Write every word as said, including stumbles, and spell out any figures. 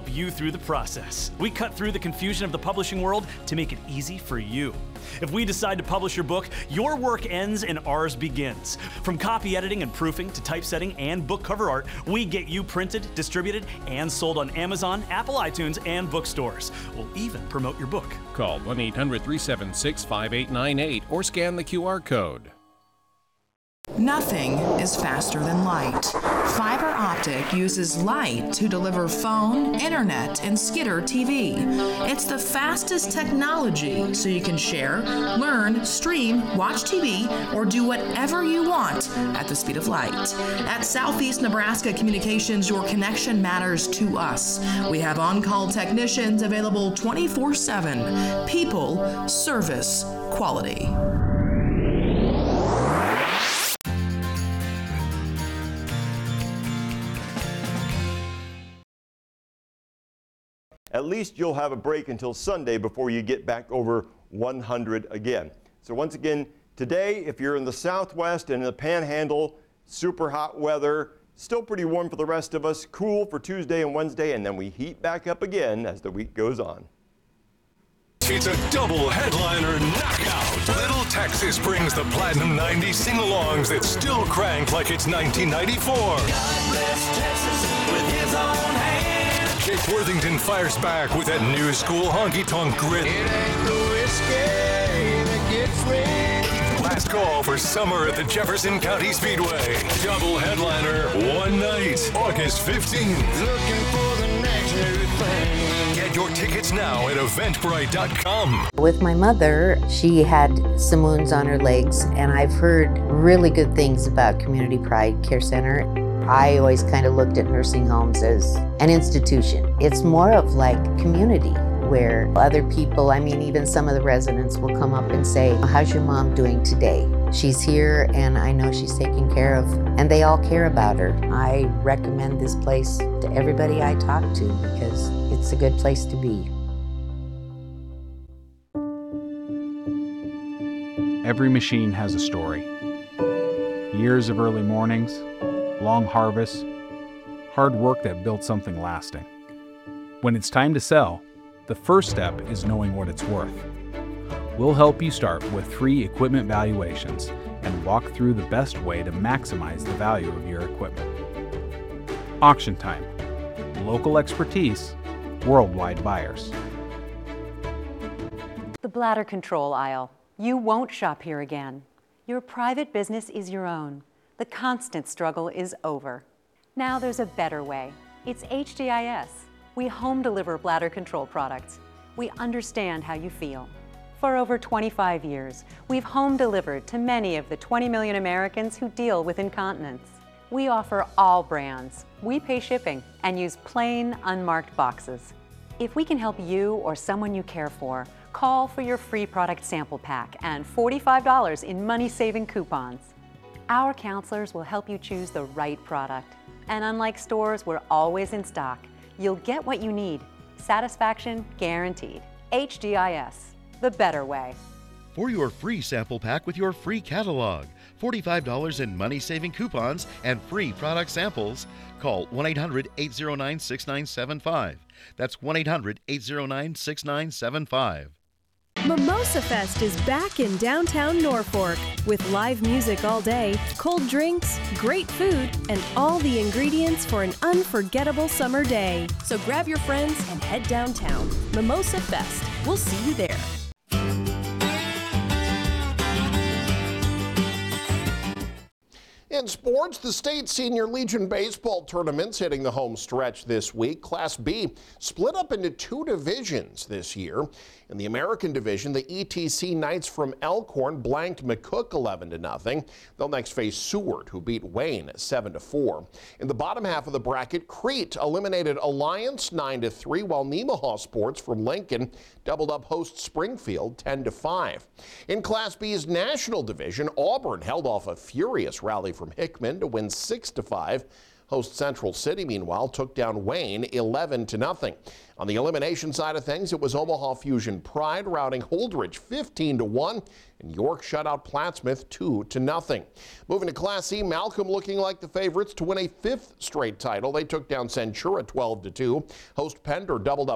help you through the process. We cut through the confusion of the publishing world to make it easy for you. If we decide to publish your book, your work ends and ours begins. From copy editing and proofing to typesetting and book cover art, we get you printed, distributed, and sold on Amazon, Apple iTunes, and bookstores. We'll even promote your book. Call one eight hundred, three seven six, five eight nine eight or scan the Q R code. Nothing is faster than light. Fiber optic uses light to deliver phone, internet, and Skitter T V. It's the fastest technology, so you can share, learn, stream, watch T V, or do whatever you want at the speed of light. At Southeast Nebraska Communications, your connection matters to us. We have on-call technicians available twenty-four seven. People, service, quality. At least you'll have a break until Sunday before you get back over one hundred again. So once again, today, if you're in the Southwest and in the Panhandle, super hot weather, still pretty warm for the rest of us, cool for Tuesday and Wednesday, and then we heat back up again as the week goes on. It's a double headliner knockout. Little Texas brings the Platinum ninety sing-alongs that still crank like it's nineteen ninety-four. God bless Texas with his own hand. Jake Worthington fires back with that new school honky-tonk grit. It ain't the whiskey that gets me. Last call for summer at the Jefferson County Speedway. Double headliner, one night, August fifteenth. Looking for the next new thing. Get your tickets now at eventbrite dot com. With my mother, she had some wounds on her legs, and I've heard really good things about Community Pride Care Center. I always kind of looked at nursing homes as an institution. It's more of like community where other people, I mean, even some of the residents will come up and say, how's your mom doing today? She's here and I know she's taken care of, and they all care about her. I recommend this place to everybody I talk to because it's a good place to be. Every machine has a story. Years of early mornings, long harvests, hard work that built something lasting. When it's time to sell, the first step is knowing what it's worth. We'll help you start with free equipment valuations and walk through the best way to maximize the value of your equipment. Auction Time. Local expertise, worldwide buyers. The bladder control aisle. You won't shop here again. Your private business is your own. The constant struggle is over. Now there's a better way. It's H D I S. We home deliver bladder control products. We understand how you feel. For over twenty-five years, we've home delivered to many of the twenty million Americans who deal with incontinence. We offer all brands. We pay shipping and use plain, unmarked boxes. If we can help you or someone you care for, call for your free product sample pack and forty-five dollars in money-saving coupons. Our counselors will help you choose the right product. And unlike stores, we're always in stock. You'll get what you need. Satisfaction guaranteed. H D I S, the better way. For your free sample pack with your free catalog, forty-five dollars in money-saving coupons, and free product samples, call one eight hundred, eight oh nine, six nine seven five. That's one eight hundred, eight oh nine, six nine seven five. Mimosa Fest is back in downtown Norfolk with live music all day, cold drinks, great food, and all the ingredients for an unforgettable summer day. So grab your friends and head downtown. Mimosa Fest. We'll see you there. In sports, the State Senior Legion baseball tournament's hitting the home stretch this week. Class B split up into two divisions this year. In the American Division, the E T C Knights from Elkhorn blanked McCook eleven to nothing. They'll next face Seward, who beat Wayne seven to four. In the bottom half of the bracket, Crete eliminated Alliance nine to three, while Nemaha Sports from Lincoln doubled up host Springfield ten to five. In Class B's National Division, Auburn held off a furious rally from Hickman to win six to five. Host Central City, meanwhile, took down Wayne eleven to nothing. On the elimination side of things, it was Omaha Fusion Pride routing Holdridge fifteen to one, and York shut out Plattsmouth two to nothing. Moving to Class C, Malcolm looking like the favorites to win a fifth straight title. They took down Centura twelve to two. Host Pender doubled up